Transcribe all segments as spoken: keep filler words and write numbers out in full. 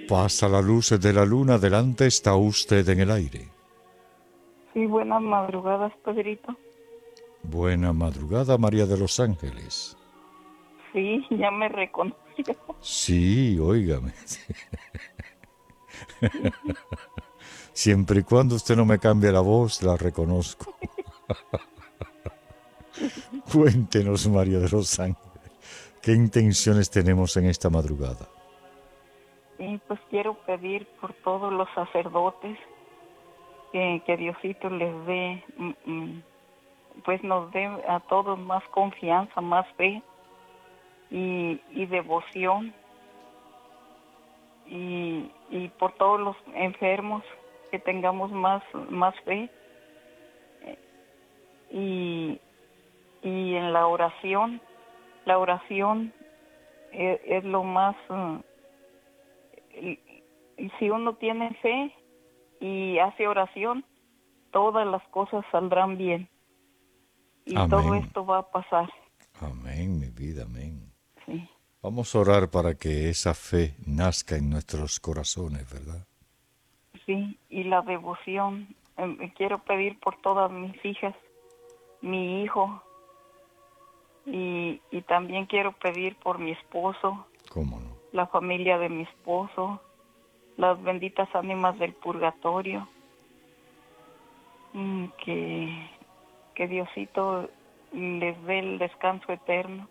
Pasa la luz de la luna, adelante está usted en el aire. Sí, buenas madrugadas, Pedrito. Buena madrugada, María de los Ángeles. Sí, ya me reconoció. Sí, óigame. Siempre y cuando usted no me cambie la voz, la reconozco. Cuéntenos, María de los Ángeles, ¿qué intenciones tenemos en esta madrugada? Y pues quiero pedir por todos los sacerdotes que, que Diosito les dé, mm, mm, pues nos dé a todos más confianza, más fe y, y devoción. Y, y por todos los enfermos que tengamos más, más fe. Y, y en la oración, la oración es, es lo más... Uh, y, y si uno tiene fe y hace oración, todas las cosas saldrán bien. Y Amén. todo esto va a pasar. Amén, mi vida, amén. Sí. Vamos a orar para que esa fe nazca en nuestros corazones, ¿verdad? Sí, y la devoción. Eh, quiero pedir por todas mis hijas, mi hijo, y, y también quiero pedir por mi esposo. ¿Cómo no? La familia de mi esposo, las benditas ánimas del purgatorio, que, que Diosito les dé el descanso eterno.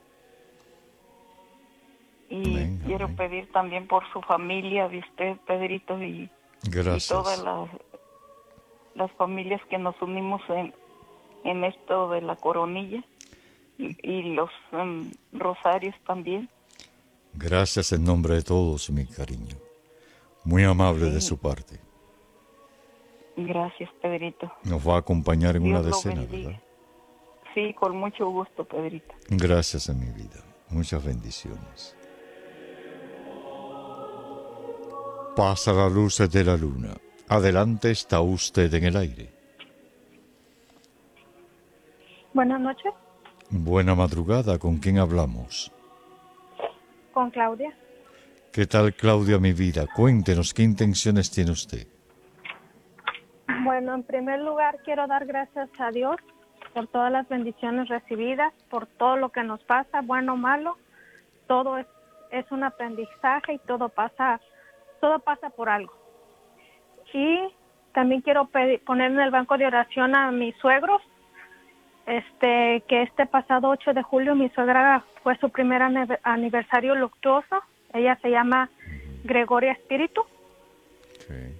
Y Amén, quiero amén. pedir también por su familia de usted, Pedrito, y, Gracias. y todas las, las familias que nos unimos en, en esto de la coronilla, y, y los um, rosarios también. Gracias en nombre de todos, mi cariño. Muy amable Sí. de su parte. Gracias, Pedrito. Nos va a acompañar en Dios una lo decena, bendiga. ¿verdad? Sí, con mucho gusto, Pedrito. Gracias en mi vida. Muchas bendiciones. Pasa la luz de la luna. Adelante está usted en el aire. Buenas noches, Buena madrugada, ¿con quién hablamos? con Claudia. ¿Qué tal, Claudia, mi vida? Cuéntenos, ¿qué intenciones tiene usted? Bueno, en primer lugar quiero dar gracias a Dios por todas las bendiciones recibidas, por todo lo que nos pasa, bueno o malo. Todo es, es un aprendizaje y todo pasa, todo pasa por algo. Y también quiero pedir, poner en el banco de oración a mis suegros, este, que este pasado ocho de julio mi suegra fue su primer ane- aniversario luctuoso. Ella se llama Gregoria Espíritu. Okay.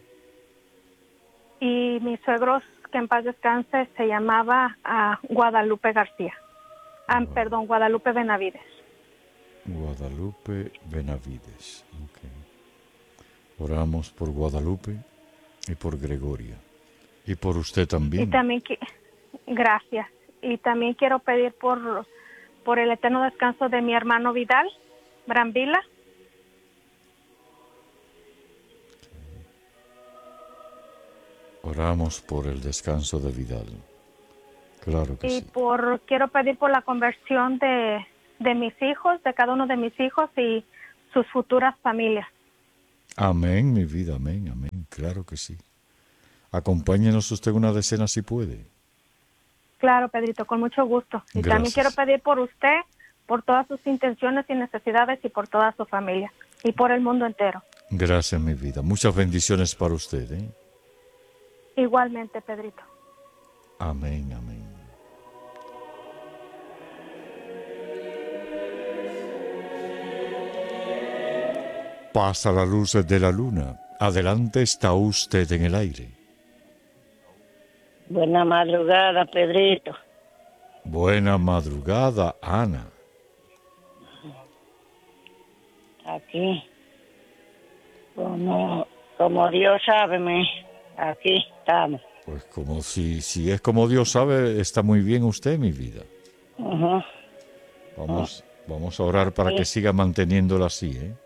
Y mis suegros, que en paz descanse, se llamaba uh, Guadalupe García. Ah, Wow. Perdón, Guadalupe Benavides. Guadalupe Benavides. Okay. Oramos por Guadalupe y por Gregoria. Y por usted también. Y también, gracias. Y también quiero pedir por, por el eterno descanso de mi hermano Vidal, Brambila. Oramos por el descanso de Vidal. Claro que y sí. por quiero pedir por la conversión de, de mis hijos, de cada uno de mis hijos y sus futuras familias. Amén, mi vida, amén, amén. Claro que sí. Acompáñenos usted una decena si puede. Claro, Pedrito, con mucho gusto. Y Gracias. también quiero pedir por usted, por todas sus intenciones y necesidades y por toda su familia y por el mundo entero. Gracias, mi vida. Muchas bendiciones para usted, ¿eh? Igualmente, Pedrito. Amén, amén. Pasa la luz de la luna. Adelante está usted en el aire. Buena madrugada, Pedrito. Buena madrugada, Ana. Aquí, como, como Dios sabe, me, aquí estamos. Pues como si, si es como Dios sabe, está muy bien usted, mi vida. Uh-huh. Vamos, uh, vamos a orar para sí. que siga manteniéndolo así, ¿eh?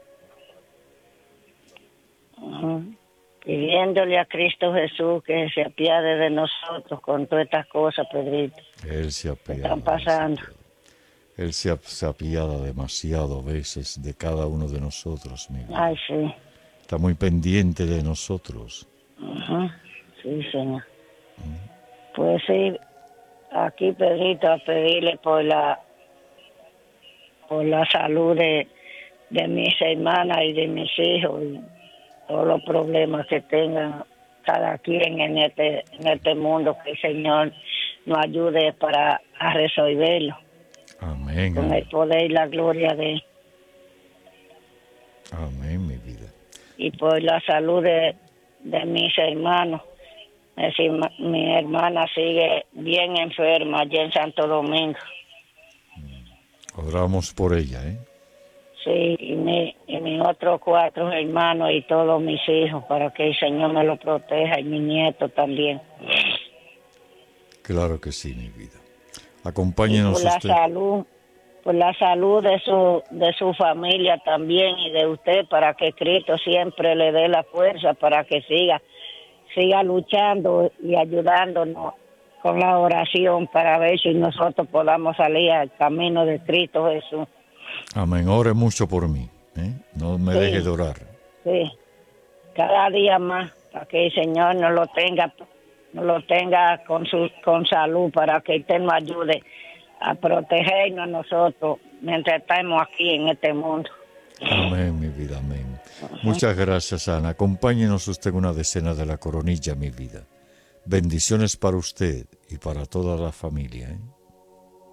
Uh-huh. Pidiéndole a Cristo Jesús que se apiade de nosotros con todas estas cosas, Pedrito. Él se apiada. Están pasando. Él se, se apiada demasiado a veces de cada uno de nosotros, mi vida. Ay, sí. Está muy pendiente de nosotros. Ajá. Sí, Señor. Pues sí, aquí, Pedrito, a pedirle por la por la salud de, de mis hermanas y de mis hijos y todos los problemas que tengan cada quien en este en este mundo, que el Señor nos ayude para a resolverlo. Amén. Con Amén. el poder y la gloria de Él. Amén, mi vida. Y por la salud de, de mis hermanos. Es decir, ma- mi hermana sigue bien enferma allá en Santo Domingo. Oramos por ella, ¿eh? Sí, y, mi, y mis otros cuatro hermanos y todos mis hijos, para que el Señor me lo proteja, y mi nieto también. Claro que sí, mi vida. Y Acompáñenos por la usted. salud, por la salud de su, de su familia también y de usted, para que Cristo siempre le dé la fuerza para que siga, siga luchando y ayudándonos con la oración para ver si nosotros podamos salir al camino de Cristo Jesús. Amén. Ore mucho por mí, ¿eh? No me Sí. deje de orar. Sí, cada día más, para que el Señor nos lo tenga, nos lo tenga con su, con salud, para que usted nos ayude a protegernos a nosotros mientras estamos aquí en este mundo. Amén, mi vida, amén. Muchas gracias, Ana. Acompáñenos usted con una decena de la coronilla, mi vida. Bendiciones para usted y para toda la familia, ¿eh?